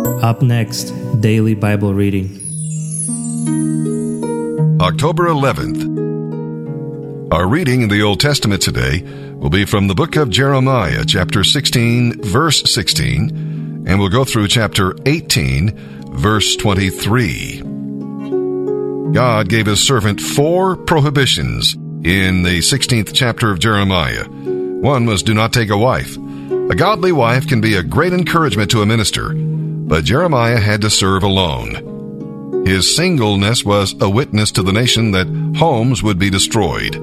Up next, Daily Bible Reading. October 11th. Our reading in the Old Testament today will be from the book of Jeremiah, chapter 16, verse 16, and we'll go through chapter 18, verse 23. God gave his servant 4 prohibitions in the 16th chapter of Jeremiah. One was, do not take a wife. A godly wife can be a great encouragement to a minister, but Jeremiah had to serve alone. His singleness was a witness to the nation that homes would be destroyed.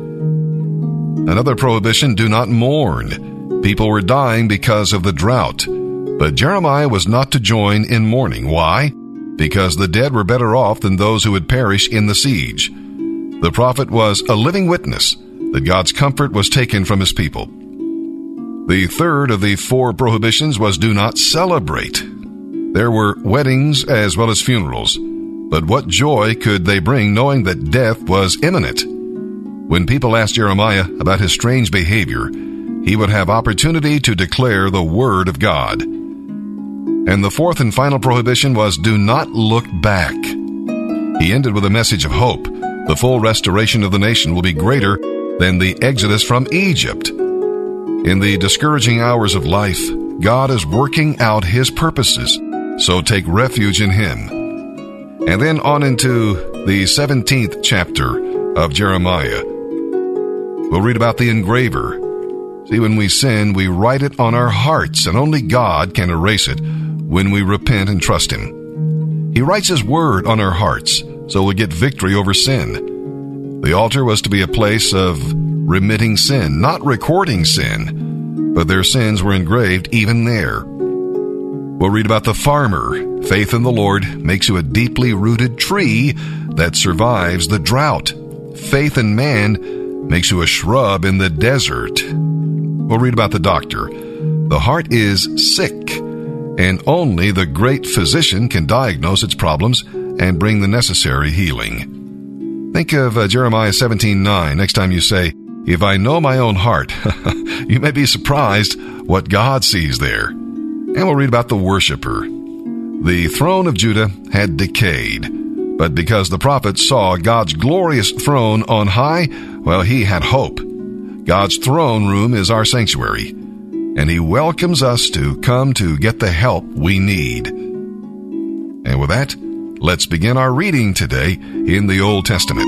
Another prohibition, do not mourn. People were dying because of the drought, but Jeremiah was not to join in mourning. Why? Because the dead were better off than those who would perish in the siege. The prophet was a living witness that God's comfort was taken from his people. The third of the 4 prohibitions was, do not celebrate. There were weddings as well as funerals, but what joy could they bring knowing that death was imminent? When people asked Jeremiah about his strange behavior, he would have opportunity to declare the word of God. And the 4th and final prohibition was, do not look back. He ended with a message of hope. The full restoration of the nation will be greater than the exodus from Egypt. In the discouraging hours of life, God is working out his purposes, so take refuge in him. And then on into the 17th chapter of Jeremiah. We'll read about the engraver. See, when we sin, we write it on our hearts, and only God can erase it when we repent and trust him. He writes his word on our hearts, so we'll get victory over sin. The altar was to be a place of remitting sin, not recording sin, but their sins were engraved even there. We'll read about the farmer. Faith in the Lord makes you a deeply rooted tree that survives the drought. Faith in man makes you a shrub in the desert. We'll read about the doctor. The heart is sick, and only the great physician can diagnose its problems and bring the necessary healing. Think of Jeremiah 17:9 next time you say, if I know my own heart. You may be surprised what God sees there. And we'll read about the worshiper. The throne of Judah had decayed, but because the prophet saw God's glorious throne on high, well, he had hope. God's throne room is our sanctuary, and he welcomes us to come to get the help we need. And with that, let's begin our reading today in the Old Testament.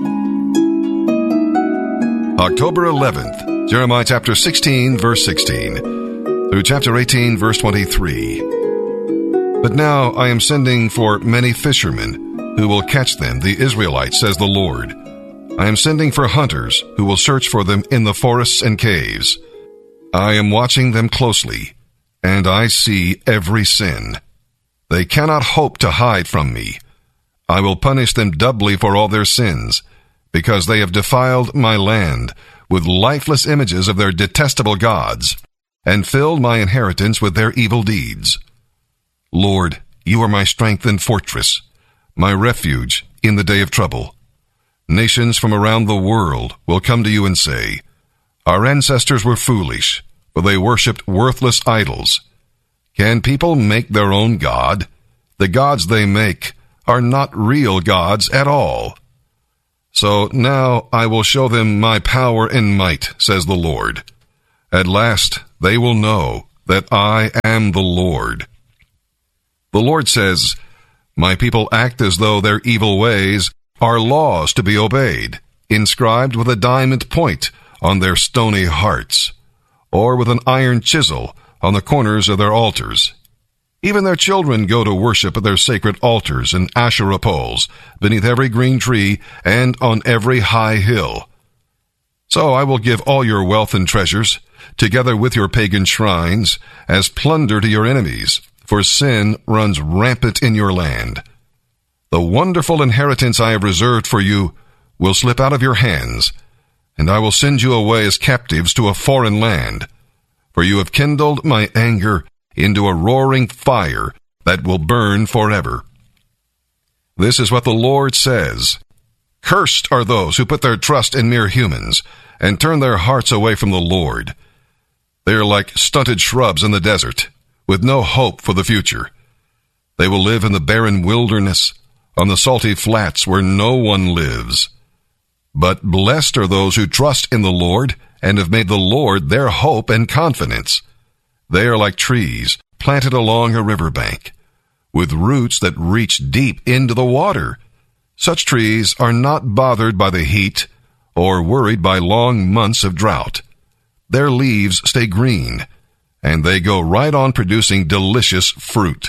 October 11th, Jeremiah chapter 16, verse 16, through chapter 18, verse 23. But now I am sending for many fishermen who will catch them, the Israelites, says the Lord. I am sending for hunters who will search for them in the forests and caves. I am watching them closely, and I see every sin. They cannot hope to hide from me. I will punish them doubly for all their sins, because they have defiled my land with lifeless images of their detestable gods, and filled my inheritance with their evil deeds. Lord, you are my strength and fortress, my refuge in the day of trouble. Nations from around the world will come to you and say, our ancestors were foolish, for they worshipped worthless idols. Can people make their own God? The gods they make are not real gods at all. So now I will show them my power and might, says the Lord. At last they will know that I am the Lord. The Lord says, my people act as though their evil ways are laws to be obeyed, inscribed with a diamond point on their stony hearts, or with an iron chisel on the corners of their altars. Even their children go to worship at their sacred altars and Asherah poles, beneath every green tree and on every high hill. So I will give all your wealth and treasures, together with your pagan shrines, as plunder to your enemies, for sin runs rampant in your land. The wonderful inheritance I have reserved for you will slip out of your hands, and I will send you away as captives to a foreign land. For you have kindled my anger into a roaring fire that will burn forever. This is what the Lord says. Cursed are those who put their trust in mere humans and turn their hearts away from the Lord. They are like stunted shrubs in the desert, with no hope for the future. They will live in the barren wilderness, on the salty flats where no one lives. But blessed are those who trust in the Lord and have made the Lord their hope and confidence. They are like trees planted along a riverbank, with roots that reach deep into the water. Such trees are not bothered by the heat or worried by long months of drought. Their leaves stay green, and they go right on producing delicious fruit.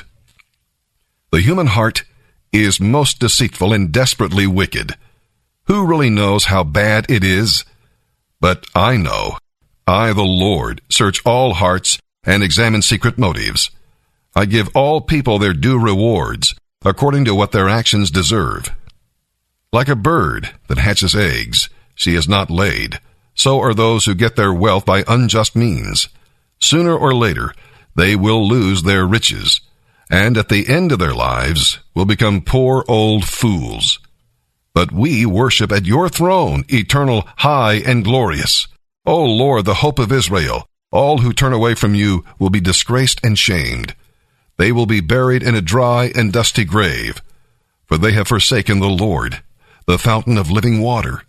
The human heart is most deceitful and desperately wicked. Who really knows how bad it is? But I know. I, the Lord, search all hearts and examine secret motives. I give all people their due rewards, according to what their actions deserve. Like a bird that hatches eggs, she is not laid. So are those who get their wealth by unjust means. Sooner or later, they will lose their riches, and at the end of their lives will become poor old fools. But we worship at your throne, eternal, high, and glorious. O Lord, the hope of Israel, all who turn away from you will be disgraced and shamed. They will be buried in a dry and dusty grave, for they have forsaken the Lord, the fountain of living water.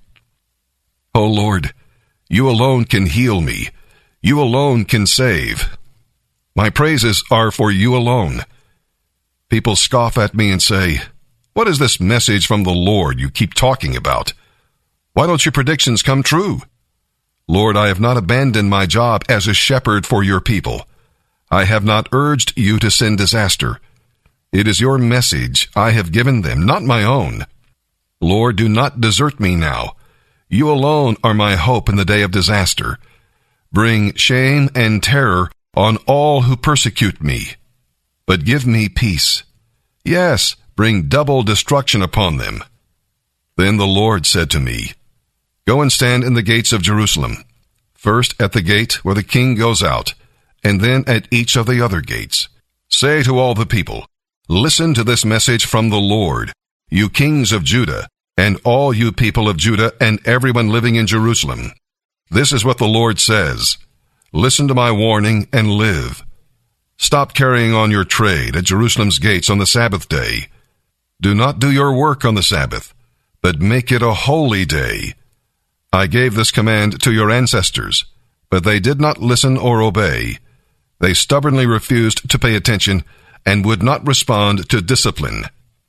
O Lord, you alone can heal me. You alone can save. My praises are for you alone. People scoff at me and say, "What is this message from the Lord you keep talking about? Why don't your predictions come true?" Lord, I have not abandoned my job as a shepherd for your people. I have not urged you to send disaster. It is your message I have given them, not my own. Lord, do not desert me now. You alone are my hope in the day of disaster. Bring shame and terror on all who persecute me, but give me peace. Yes, bring double destruction upon them. Then the Lord said to me, "Go and stand in the gates of Jerusalem, first at the gate where the king goes out, and then at each of the other gates. Say to all the people, 'Listen to this message from the Lord, you kings of Judah, and all you people of Judah and everyone living in Jerusalem. This is what the Lord says. Listen to my warning and live. Stop carrying on your trade at Jerusalem's gates on the Sabbath day. Do not do your work on the Sabbath, but make it a holy day. I gave this command to your ancestors, but they did not listen or obey. They stubbornly refused to pay attention and would not respond to discipline.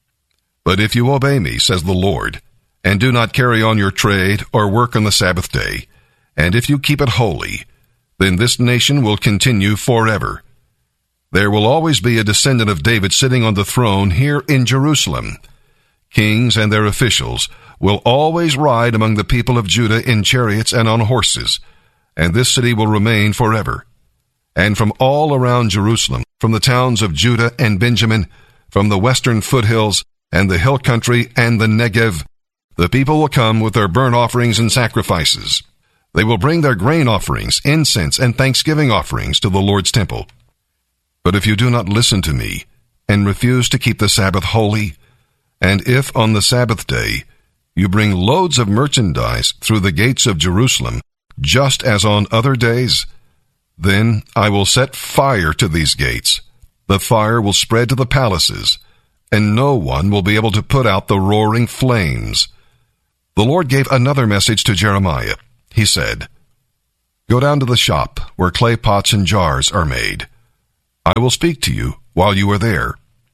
But if you obey me, says the Lord, and do not carry on your trade or work on the Sabbath day, and if you keep it holy, then this nation will continue forever. There will always be a descendant of David sitting on the throne here in Jerusalem. Kings and their officials will always ride among the people of Judah in chariots and on horses, and this city will remain forever. And from all around Jerusalem, from the towns of Judah and Benjamin, from the western foothills and the hill country and the Negev, the people will come with their burnt offerings and sacrifices. They will bring their grain offerings, incense, and thanksgiving offerings to the Lord's temple. But if you do not listen to me and refuse to keep the Sabbath holy, and if on the Sabbath day you bring loads of merchandise through the gates of Jerusalem, just as on other days, then I will set fire to these gates. The fire will spread to the palaces, and no one will be able to put out the roaring flames. The Lord gave another message to Jeremiah. He said, "Go down to the shop where clay pots and jars are made. I will speak to you while you are there."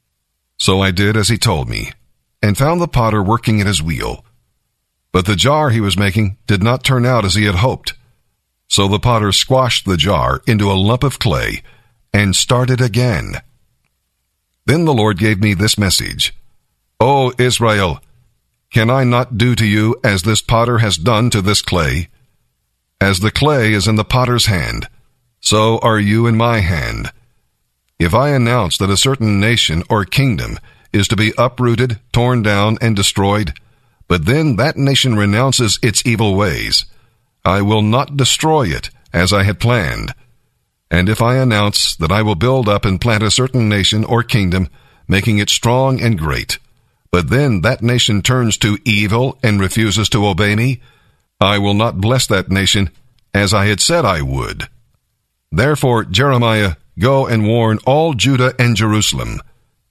So I did as he told me, and found the potter working at his wheel. But the jar he was making did not turn out as he had hoped. So the potter squashed the jar into a lump of clay and started again. Then the Lord gave me this message, "O Israel, can I not do to you as this potter has done to this clay? As the clay is in the potter's hand, so are you in my hand. If I announce that a certain nation or kingdom is to be uprooted, torn down, and destroyed, but then that nation renounces its evil ways, I will not destroy it as I had planned. And if I announce that I will build up and plant a certain nation or kingdom, making it strong and great, but then that nation turns to evil and refuses to obey me, I will not bless that nation as I had said I would. Therefore, Jeremiah, go and warn all Judah and Jerusalem.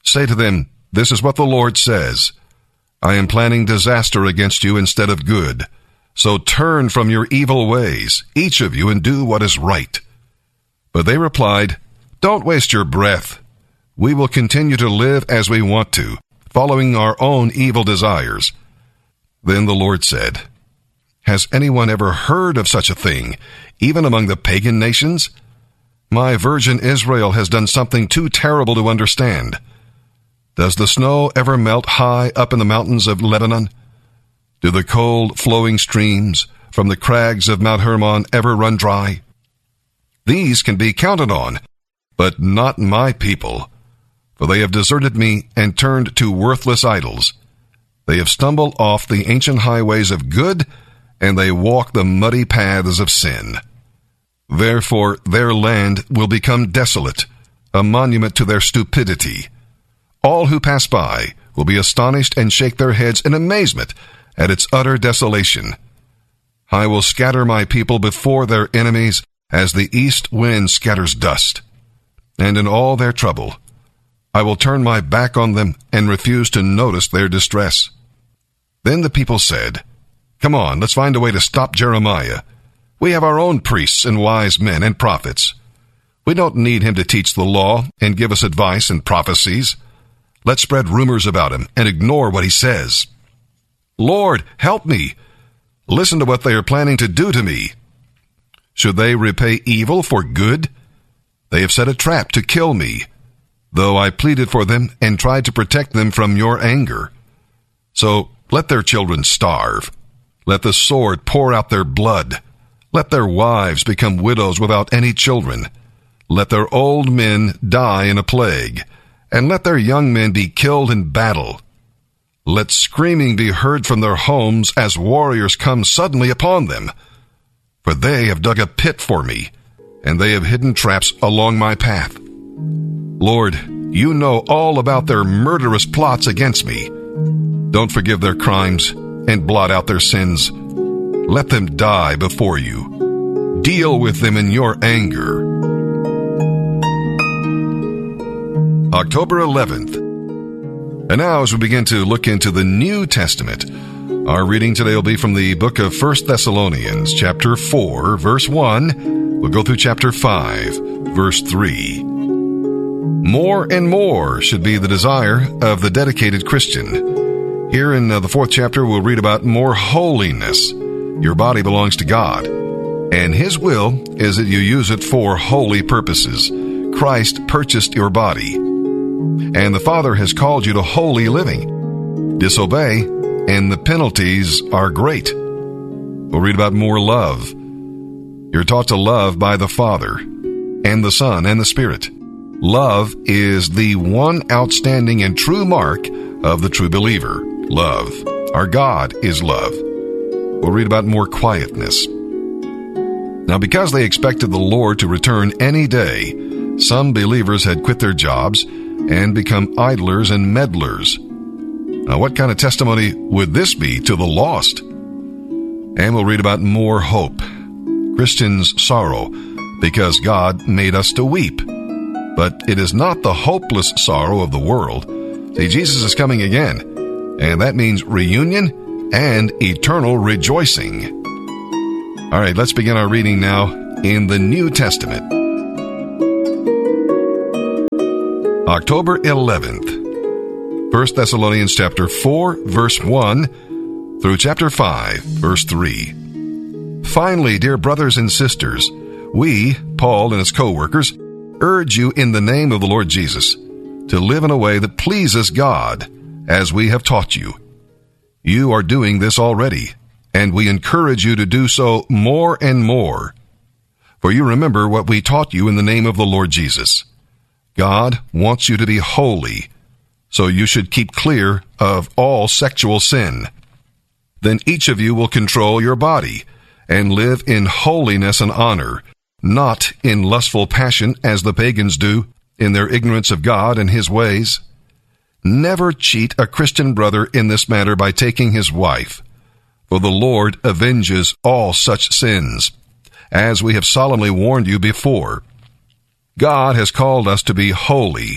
Say to them, this is what the Lord says. I am planning disaster against you instead of good. So turn from your evil ways, each of you, and do what is right. But they replied, don't waste your breath. We will continue to live as we want to, following our own evil desires. Then the Lord said, has anyone ever heard of such a thing, even among the pagan nations? My virgin Israel has done something too terrible to understand. Does the snow ever melt high up in the mountains of Lebanon? Do the cold flowing streams from the crags of Mount Hermon ever run dry? These can be counted on, but not my people, for they have deserted me and turned to worthless idols. They have stumbled off the ancient highways of good, and they walk the muddy paths of sin. Therefore their land will become desolate, a monument to their stupidity. All who pass by will be astonished and shake their heads in amazement at its utter desolation. I will scatter my people before their enemies as the east wind scatters dust. And in all their trouble, I will turn my back on them and refuse to notice their distress. Then the people said, come on, let's find a way to stop Jeremiah. We have our own priests and wise men and prophets. We don't need him to teach the law and give us advice and prophecies. Let's spread rumors about him and ignore what he says. Lord, help me. Listen to what they are planning to do to me. Should they repay evil for good? They have set a trap to kill me, though I pleaded for them and tried to protect them from your anger. So let their children starve. Let the sword pour out their blood. Let their wives become widows without any children. Let their old men die in a plague, and let their young men be killed in battle. Let screaming be heard from their homes as warriors come suddenly upon them. For they have dug a pit for me, and they have hidden traps along my path. Lord, you know all about their murderous plots against me. Don't forgive their crimes and blot out their sins. Let them die before you. Deal with them in your anger. October 11th. And now as we begin to look into the New Testament, our reading today will be from the book of 1 Thessalonians, chapter 4, verse 1. We'll go through chapter 5, verse 3. More and more should be the desire of the dedicated Christian. Here in the 4th chapter, we'll read about more holiness. Your body belongs to God, and His will is that you use it for holy purposes. Christ purchased your body, and the Father has called you to holy living. Disobey, and the penalties are great. We'll read about more love. You're taught to love by the Father, and the Son, and the Spirit. Love is the one outstanding and true mark of the true believer. Love. Our God is love. We'll read about more quietness. Now, because they expected the Lord to return any day, some believers had quit their jobs and become idlers and meddlers. Now, what kind of testimony would this be to the lost? And we'll read about more hope. Christians sorrow because God made us to weep. But it is not the hopeless sorrow of the world. See, Jesus is coming again, and that means reunion and eternal rejoicing. All right, let's begin our reading now in the New Testament. October 11th, 1 Thessalonians chapter 4, verse 1 through chapter 5, verse 3. Finally, dear brothers and sisters, we, Paul and his co-workers, urge you in the name of the Lord Jesus to live in a way that pleases God, as we have taught you. You are doing this already, and we encourage you to do so more and more. For you remember what we taught you in the name of the Lord Jesus. God wants you to be holy, so you should keep clear of all sexual sin. Then each of you will control your body and live in holiness and honor, not in lustful passion as the pagans do in their ignorance of God and His ways. Never cheat a Christian brother in this matter by taking his wife, for the Lord avenges all such sins, as we have solemnly warned you before. God has called us to be holy,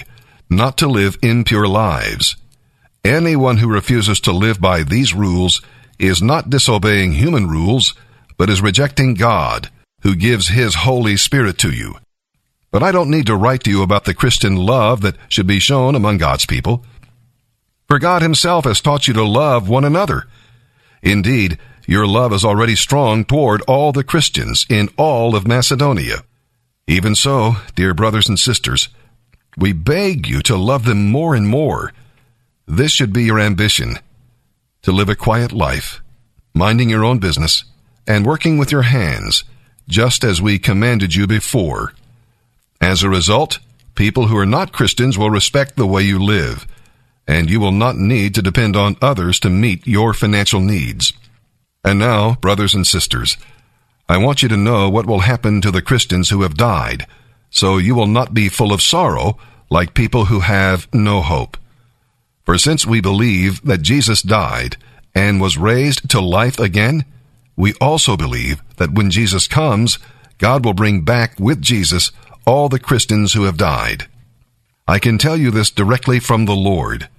not to live impure lives. Anyone who refuses to live by these rules is not disobeying human rules, but is rejecting God, who gives His Holy Spirit to you. But I don't need to write to you about the Christian love that should be shown among God's people. For God Himself has taught you to love one another. Indeed, your love is already strong toward all the Christians in all of Macedonia. Even so, dear brothers and sisters, we beg you to love them more and more. This should be your ambition, to live a quiet life, minding your own business, and working with your hands, just as we commanded you before. As a result, people who are not Christians will respect the way you live, and you will not need to depend on others to meet your financial needs. And now, brothers and sisters, I want you to know what will happen to the Christians who have died, so you will not be full of sorrow like people who have no hope. For since we believe that Jesus died and was raised to life again, we also believe that when Jesus comes, God will bring back with Jesus all the Christians who have died. I can tell you this directly from the Lord.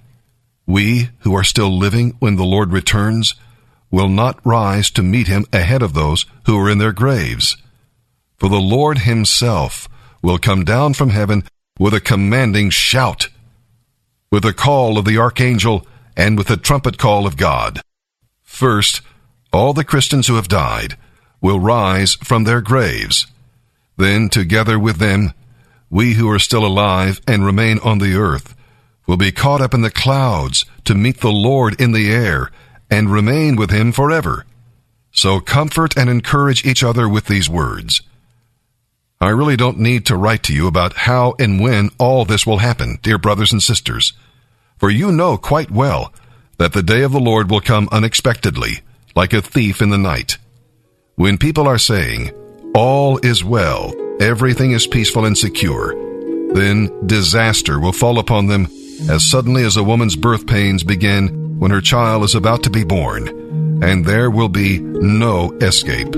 We who are still living when the Lord returns will not rise to meet Him ahead of those who are in their graves. For the Lord Himself will come down from heaven with a commanding shout, with the call of the archangel, and with the trumpet call of God. First, all the Christians who have died will rise from their graves. Then, together with them, we who are still alive and remain on the earth will be caught up in the clouds to meet the Lord in the air and remain with Him forever. So comfort and encourage each other with these words. I really don't need to write to you about how and when all this will happen, dear brothers and sisters, for you know quite well that the day of the Lord will come unexpectedly, like a thief in the night. When people are saying, "All is well, everything is peaceful and secure," then disaster will fall upon them as suddenly as a woman's birth pains begin when her child is about to be born, and there will be no escape.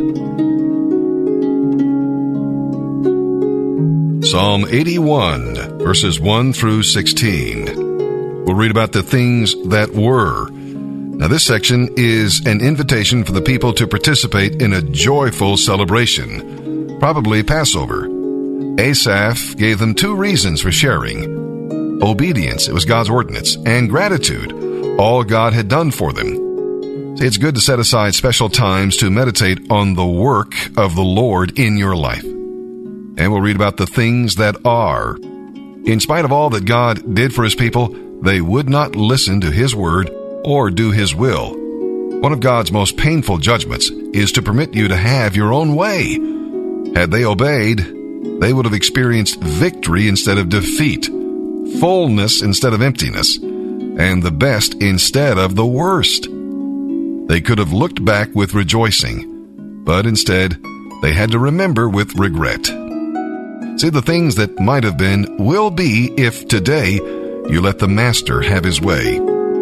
Psalm 81, verses 1 through 16. We'll read about the things that were. Now, this section is an invitation for the people to participate in a joyful celebration, probably Passover. Asaph gave them two reasons for sharing. Obedience, it was God's ordinance, and gratitude, all God had done for them. See, it's good to set aside special times to meditate on the work of the Lord in your life. And we'll read about the things that are. In spite of all that God did for His people, they would not listen to His word or do His will. One of God's most painful judgments is to permit you to have your own way. Had they obeyed, they would have experienced victory instead of defeat, fullness instead of emptiness, and the best instead of the worst. They could have looked back with rejoicing, but instead they had to remember with regret. See, the things that might have been will be if today you let the Master have His way.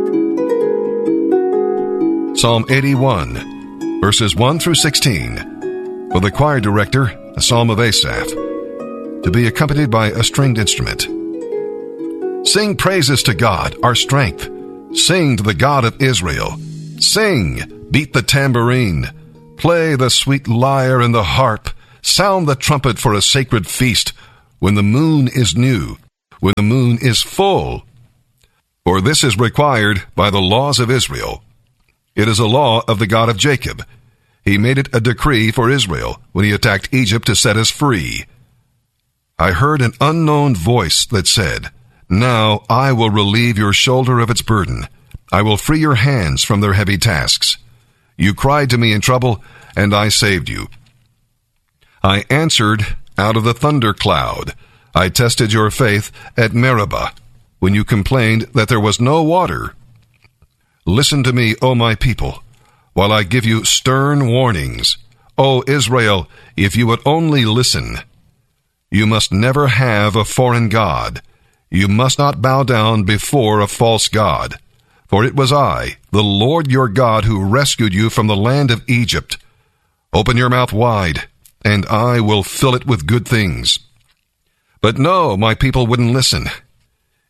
Psalm 81, verses 1 through 16. For the choir director, a psalm of Asaph, to be accompanied by a stringed instrument. Sing praises to God, our strength. Sing to the God of Israel. Sing, beat the tambourine. Play the sweet lyre and the harp. Sound the trumpet for a sacred feast, when the moon is new, when the moon is full. For this is required by the laws of Israel. It is a law of the God of Jacob. He made it a decree for Israel when He attacked Egypt to set us free. I heard an unknown voice that said, "Now I will relieve your shoulder of its burden. I will free your hands from their heavy tasks. You cried to me in trouble, and I saved you. I answered out of the thunder cloud. I tested your faith at Meribah, when you complained that there was no water. Listen to me, O my people, while I give you stern warnings. O Israel, if you would only listen. You must never have a foreign god. You must not bow down before a false god. For it was I, the Lord your God, who rescued you from the land of Egypt. Open your mouth wide, and I will fill it with good things." But no, my people wouldn't listen.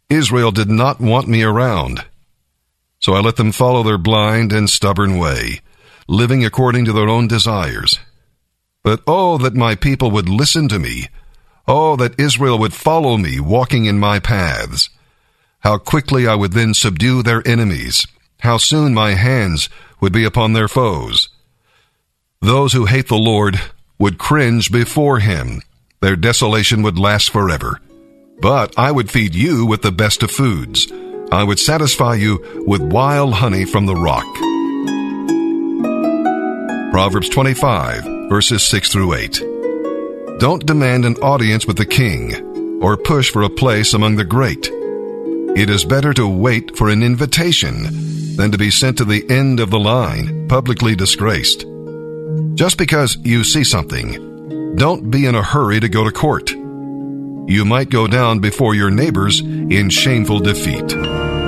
Israel did not want me around. So I let them follow their blind and stubborn way, living according to their own desires. But oh, that my people would listen to me. Oh, that Israel would follow me, walking in my paths. How quickly I would then subdue their enemies. How soon my hands would be upon their foes. Those who hate the Lord would cringe before him. Their desolation would last forever. But I would feed you with the best of foods. I would satisfy you with wild honey from the rock. Proverbs 25, verses 6 through 8. Don't demand an audience with the king, or push for a place among the great. It is better to wait for an invitation than to be sent to the end of the line, publicly disgraced. Just because you see something, don't be in a hurry to go to court. You might go down before your neighbors in shameful defeat.